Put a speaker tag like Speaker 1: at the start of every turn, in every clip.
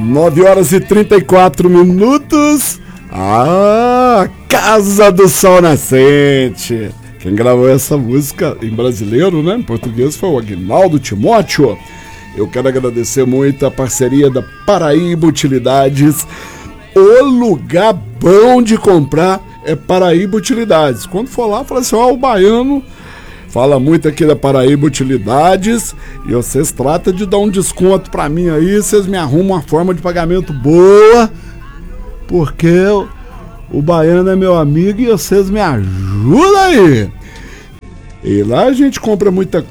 Speaker 1: 9h34. Casa do Sol Nascente. Quem gravou essa música em brasileiro, né? Em português foi o Aguinaldo Timóteo. Eu quero agradecer muito a parceria da Paraíba Utilidades. O lugar bom de comprar é Paraíba Utilidades. Quando for lá, fala assim, o baiano fala muito aqui da Paraíba Utilidades e vocês tratam de dar um desconto pra mim aí, vocês me arrumam uma forma de pagamento boa, porque o baiano é meu amigo e vocês me ajudam aí. E lá a gente compra muita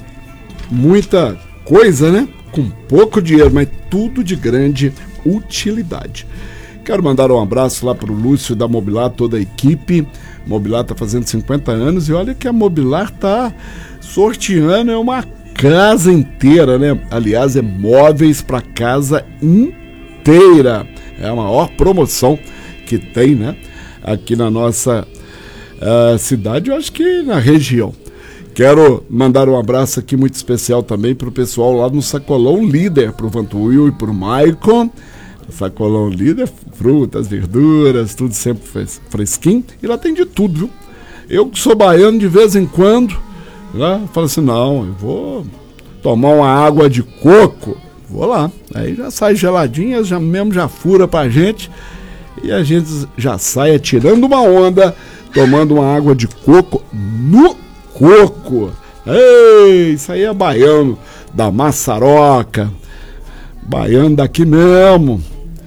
Speaker 1: coisa, né? Com pouco dinheiro, mas tudo de grande utilidade. Quero mandar um abraço lá pro Lúcio da Mobilar, toda a equipe. Mobilar tá fazendo 50 anos e olha que a Mobilar tá sorteando uma casa inteira, né? Aliás, é móveis para casa inteira. É a maior promoção que tem, né? Aqui na nossa cidade, eu acho que na região. Quero mandar um abraço aqui muito especial também pro pessoal lá no Sacolão Líder, pro Vantuil e pro Maicon. Sacolão Líder, frutas, verduras, tudo sempre fresquinho. E lá tem de tudo, viu? Eu que sou baiano, de vez em quando, né, falo assim, não, eu vou tomar uma água de coco, vou lá. Aí já sai geladinha, já fura pra gente. E a gente já sai tirando uma onda, tomando uma água de coco no coco. Ei, isso aí é baiano da Maçaroca, baiano daqui mesmo.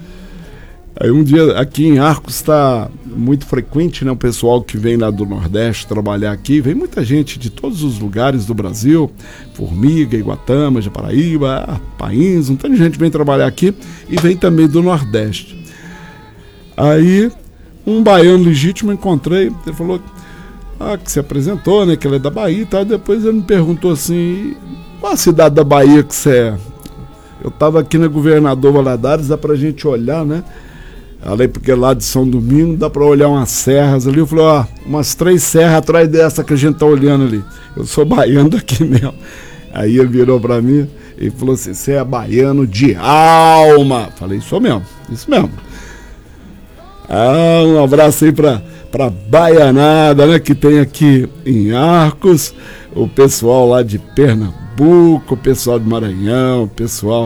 Speaker 1: Aí um dia aqui em Arcos está muito frequente, né, o pessoal que vem lá do Nordeste trabalhar aqui, vem muita gente de todos os lugares do Brasil, Formiga, Iguatama, Japaraíba, Pains, um tanto de gente vem trabalhar aqui e vem também do Nordeste. Aí um baiano legítimo encontrei, ele falou que se apresentou, né, que ele é da Bahia e tal. Depois ele me perguntou assim, qual a cidade da Bahia que você é? Eu tava aqui na Governador Valadares, dá pra gente olhar, né? Ali porque lá de São Domingo dá pra olhar umas serras ali. Eu falei, umas 3 serras atrás dessa que a gente tá olhando ali. Eu sou baiano daqui mesmo. Aí ele virou pra mim e falou assim, você é baiano de alma. Falei, sou mesmo, isso mesmo. Um abraço aí pra baianada, né, que tem aqui em Arcos, o pessoal lá de Pernambuco, o pessoal de Maranhão, o pessoal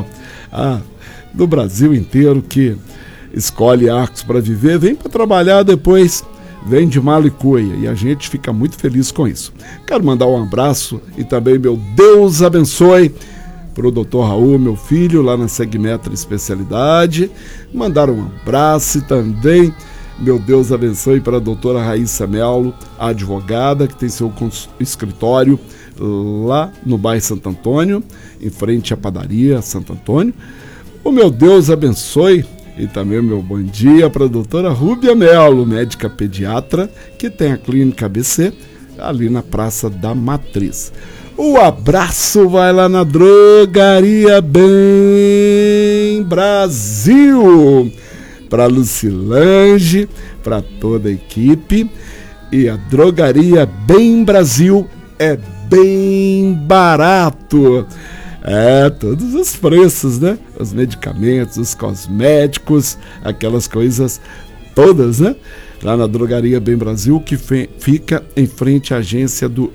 Speaker 1: do Brasil inteiro que escolhe Arcos para viver, vem para trabalhar depois, vem de mala e cuia, e a gente fica muito feliz com isso. Quero mandar um abraço e também meu Deus abençoe para o Dr. Raul, meu filho, lá na Segmetra Especialidade. Mandar um abraço e também, meu Deus abençoe, para a doutora Raíssa Melo, a advogada, que tem seu escritório lá no bairro Santo Antônio, em frente à padaria Santo Antônio. O meu Deus abençoe e também o meu bom dia para a doutora Rúbia Melo, médica pediatra, que tem a clínica ABC ali na Praça da Matriz. O abraço vai lá na Drogaria Bem Brasil, para Lucilange, para toda a equipe. E a Drogaria Bem Brasil é bem barato. Todos os preços, né? Os medicamentos, os cosméticos, aquelas coisas todas, né? Lá na Drogaria Bem Brasil, que fica em frente à agência do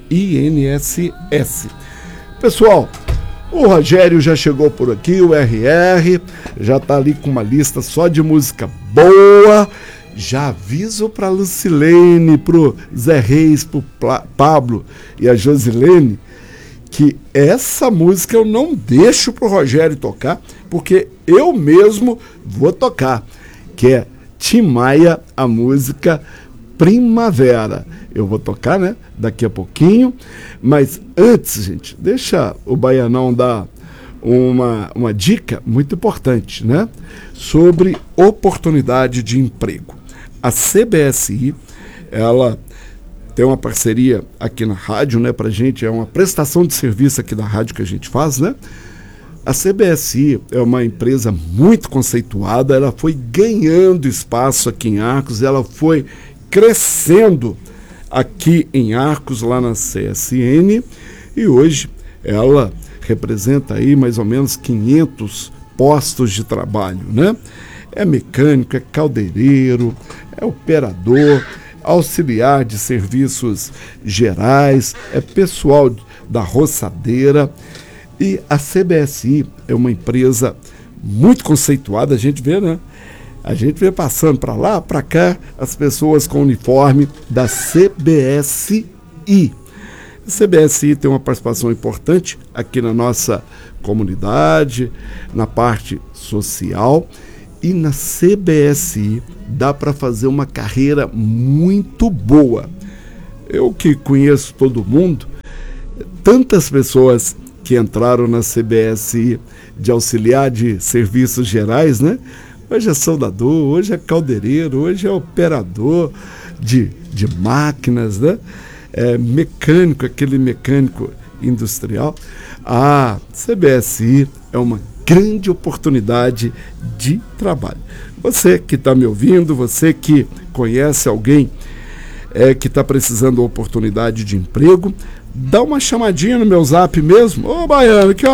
Speaker 1: INSS. Pessoal, o Rogério já chegou por aqui, o RR, já tá ali com uma lista só de música boa. Já aviso pra Lucilene, pro Zé Reis, pro Pablo e a Josilene, que essa música eu não deixo pro Rogério tocar, porque eu mesmo vou tocar, que é Tim Maia, a música Primavera. Eu vou tocar, né, daqui a pouquinho, mas antes, gente, deixa o Baianão dar uma dica muito importante, né, sobre oportunidade de emprego. A CBSI, ela tem uma parceria aqui na rádio, né, pra gente, é uma prestação de serviço aqui da rádio que a gente faz, né? A CBSI é uma empresa muito conceituada, ela foi ganhando espaço aqui em Arcos, ela foi crescendo aqui em Arcos, lá na CSN, e hoje ela representa aí mais ou menos 500 postos de trabalho, né? É mecânico, é caldeireiro, é operador, auxiliar de serviços gerais, é pessoal da roçadeira. E a CBSI é uma empresa muito conceituada, a gente vê, né? A gente vê passando para lá, para cá, as pessoas com uniforme da CBSI. A CBSI tem uma participação importante aqui na nossa comunidade, na parte social, e na CBSI dá para fazer uma carreira muito boa. Eu que conheço todo mundo, tantas pessoas que entraram na CBSI de auxiliar de serviços gerais, né? Hoje é soldador, hoje é caldeireiro, hoje é operador de máquinas, né? É mecânico, aquele mecânico industrial. A CBSI é uma grande oportunidade de trabalho. Você que está me ouvindo, você que conhece alguém que está precisando de oportunidade de emprego, dá uma chamadinha no meu zap mesmo. Ô, Baiano, aqui ó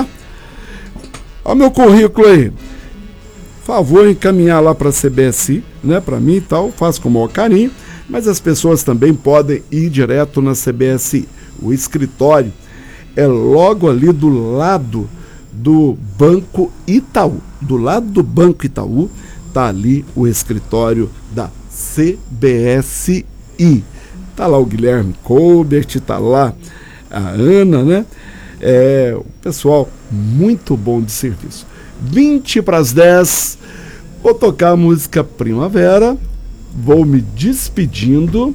Speaker 1: meu currículo aí. Favor encaminhar lá para a CBSI, né, para mim e tal, faço com o maior carinho, mas as pessoas também podem ir direto na CBSI. O escritório é logo ali do lado do Banco Itaú. Do lado do Banco Itaú está ali o escritório da CBSI. Está lá o Guilherme Colbert, está lá a Ana, né? O pessoal muito bom de serviço. 20 para as 10, vou tocar a música Primavera, vou me despedindo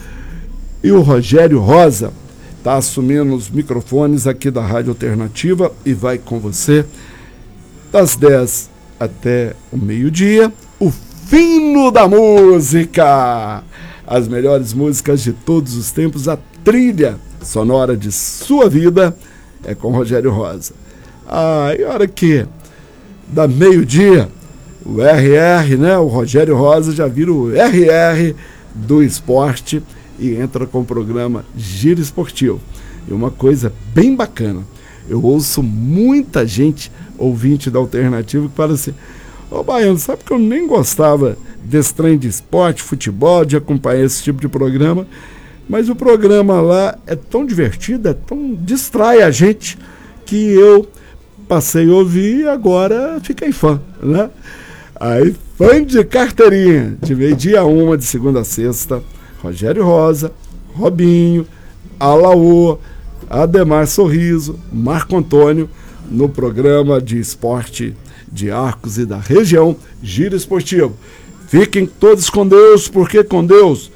Speaker 1: e o Rogério Rosa está assumindo os microfones aqui da Rádio Alternativa e vai com você das 10 até o meio-dia, o fino da música, as melhores músicas de todos os tempos, a trilha sonora de sua vida é com Rogério Rosa. E a hora que da meio-dia, o RR, né? O Rogério Rosa já vira o RR do esporte e entra com o programa Giro Esportivo. E uma coisa bem bacana, eu ouço muita gente, ouvinte da Alternativa, que fala assim: ô Baiano, sabe que eu nem gostava desse trem de esporte, futebol, de acompanhar esse tipo de programa, mas o programa lá é tão divertido, distrai a gente, que eu passei a ouvir e agora fiquei fã, né? Aí, fã de carteirinha, de meio-dia a 1, de segunda a sexta, Rogério Rosa, Robinho, Alaô, Ademar Sorriso, Marco Antônio, no programa de esporte de Arcos e da região, Giro Esportivo. Fiquem todos com Deus, porque com Deus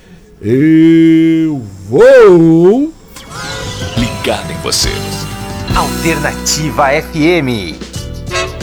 Speaker 1: eu vou.
Speaker 2: Ligado em você.
Speaker 3: Alternativa FM.